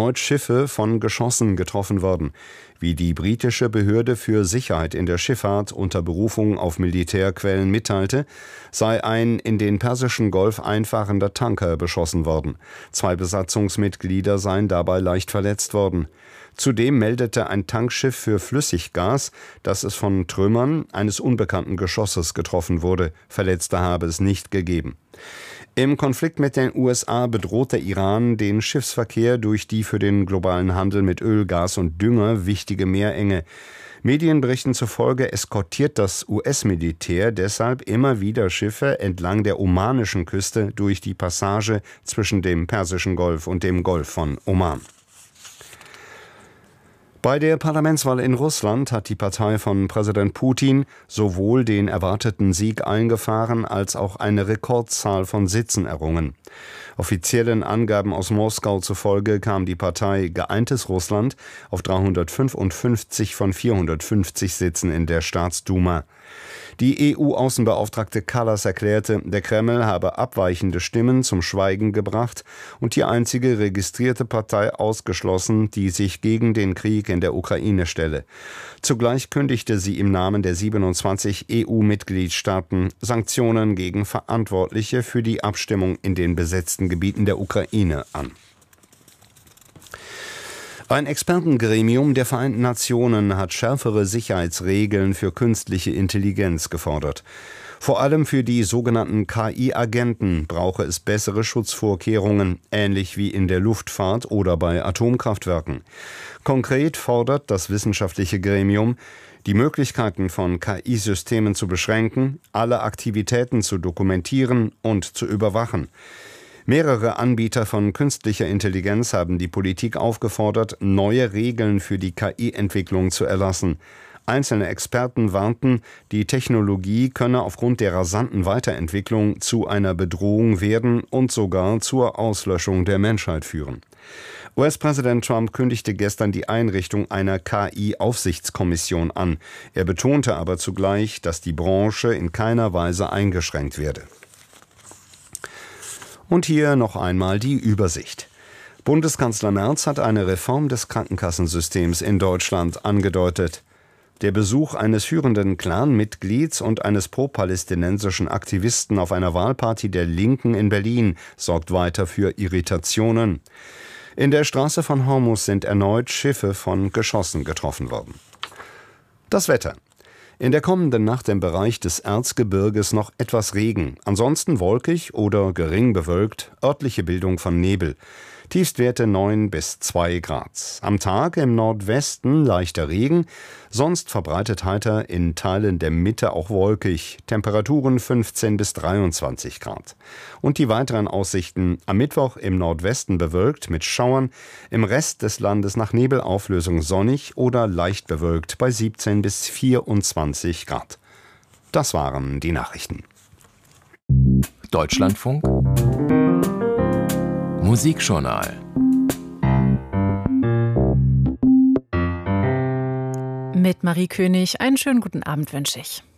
erneut Schiffe von Geschossen getroffen worden. Wie die britische Behörde für Sicherheit in der Schifffahrt unter Berufung auf Militärquellen mitteilte, sei ein in den Persischen Golf einfahrender Tanker beschossen worden. 2 Besatzungsmitglieder seien dabei leicht verletzt worden. Zudem meldete ein Tankschiff für Flüssiggas, dass es von Trümmern eines unbekannten Geschosses getroffen wurde. Verletzte habe es nicht gegeben. Im Konflikt mit den USA bedroht der Iran den Schiffsverkehr durch die für den globalen Handel mit Öl, Gas und Dünger wichtige Meerenge. Medienberichten zufolge eskortiert das US-Militär deshalb immer wieder Schiffe entlang der omanischen Küste durch die Passage zwischen dem Persischen Golf und dem Golf von Oman. Bei der Parlamentswahl in Russland hat die Partei von Präsident Putin sowohl den erwarteten Sieg eingefahren als auch eine Rekordzahl von Sitzen errungen. Offiziellen Angaben aus Moskau zufolge kam die Partei Geeintes Russland auf 355 von 450 Sitzen in der Staatsduma. Die EU-Außenbeauftragte Kallas erklärte, der Kreml habe abweichende Stimmen zum Schweigen gebracht und die einzige registrierte Partei ausgeschlossen, die sich gegen den Krieg in der Ukraine stelle. Zugleich kündigte sie im Namen der 27 EU-Mitgliedstaaten Sanktionen gegen Verantwortliche für die Abstimmung in den besetzten Gebieten der Ukraine an. Ein Expertengremium der Vereinten Nationen hat schärfere Sicherheitsregeln für künstliche Intelligenz gefordert. Vor allem für die sogenannten KI-Agenten brauche es bessere Schutzvorkehrungen, ähnlich wie in der Luftfahrt oder bei Atomkraftwerken. Konkret fordert das wissenschaftliche Gremium, die Möglichkeiten von KI-Systemen zu beschränken, alle Aktivitäten zu dokumentieren und zu überwachen. Mehrere Anbieter von künstlicher Intelligenz haben die Politik aufgefordert, neue Regeln für die KI-Entwicklung zu erlassen. Einzelne Experten warnten, die Technologie könne aufgrund der rasanten Weiterentwicklung zu einer Bedrohung werden und sogar zur Auslöschung der Menschheit führen. US-Präsident Trump kündigte gestern die Einrichtung einer KI-Aufsichtskommission an. Er betonte aber zugleich, dass die Branche in keiner Weise eingeschränkt werde. Und hier noch einmal die Übersicht. Bundeskanzler Merz hat eine Reform des Krankenkassensystems in Deutschland angedeutet. Der Besuch eines führenden Clan-Mitglieds und eines pro-palästinensischen Aktivisten auf einer Wahlparty der Linken in Berlin sorgt weiter für Irritationen. In der Straße von Hormuz sind erneut Schiffe von Geschossen getroffen worden. Das Wetter. In der kommenden Nacht im Bereich des Erzgebirges noch etwas Regen, ansonsten wolkig oder gering bewölkt, örtliche Bildung von Nebel. Tiefstwerte 9 bis 2 Grad. Am Tag im Nordwesten leichter Regen, sonst verbreitet heiter, in Teilen der Mitte auch wolkig. Temperaturen 15 bis 23 Grad. Und die weiteren Aussichten: am Mittwoch im Nordwesten bewölkt mit Schauern, im Rest des Landes nach Nebelauflösung sonnig oder leicht bewölkt bei 17 bis 24 Grad. Das waren die Nachrichten. Deutschlandfunk Musikjournal. Mit Marie König einen schönen guten Abend wünsche ich.